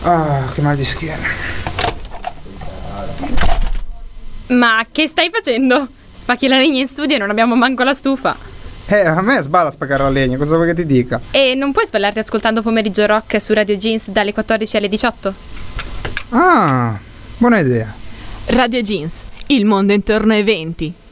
Ah, che mal di schiena. Ma che stai facendo? Spacchi la legna in studio e non abbiamo manco la stufa. A me sballa spaccare la legna, cosa vuoi che ti dica? E non puoi spallarti ascoltando Pomeriggio Rock su Radio Jeans dalle 14 alle 18? Ah, buona idea. Radio Jeans, il mondo intorno ai 20.